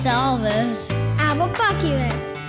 Servus. Aber Pokiwe.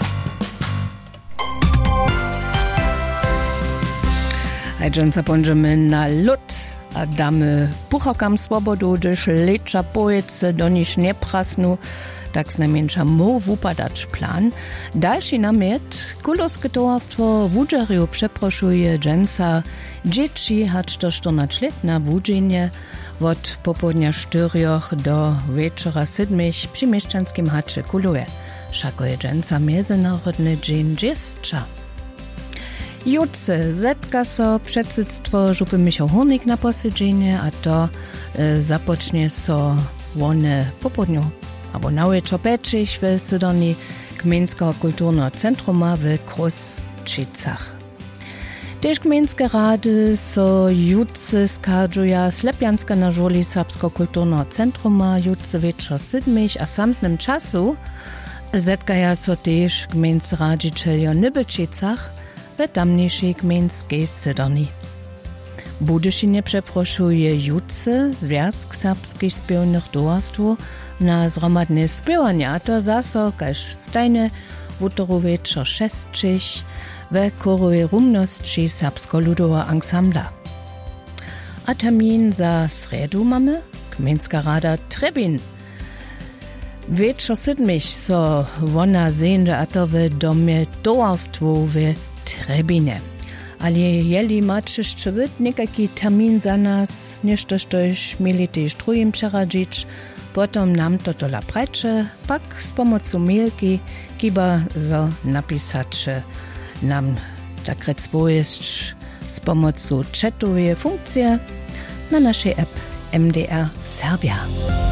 Hajdziąca pądziemy na lód, a damy puchokam swobodu, gdyż lecza pojecy do nich nie prasnu, tak znamienza mógł upadać plan. Dalszy namiet, kulowskie towarstwo Wudżeriu przeproszuje dżęca dzieci hać do 14 lat na wudzenie od popołudnia 4 do wieczora 7 przy mieszczanskim hacze kuluje. Szako je dżęca międzynarodny dzień dziecka. Jutce zetka so przedsedztwo Żupy Michał-Hurnik na posiedzenie, a to zapocznie so one popołudniu albo na wieczór peczych w Sydonii Gminskiego Kulturnego Centruma w Kruszczycach. Też gminskie rady so jutce skadżuja Slepianska na żoli Serbsko Kulturnego Centruma jutce wieczór 7, a samsnym czasu zetkaja so też gminscy radzicielio Nybelčicach w tamniejszej gminskiej Sydonii. Budyšinie przeproszuje jutce Związk Serbskich Spiewnych Towarstw na zromadne spiewania, to zaso kaž stajne w utoru wieczór 6 we koruje rumności Serbsko-Ludowa Ansambla. A termin za sredu mamy Gminska Rada Trebin. Wieczór 7 so wona zejdzie, a to w domie towarstwu w Trebinie. Ale jeli macie jeszcze nekaki termin za nas, niż toż mieli też drugim przeradzić, potom nam to tola preče, pak z pomocą mailki kiba za napisać nam tak rec pojeść z pomocą chatowej funkcji na naszej app MDR Serbia.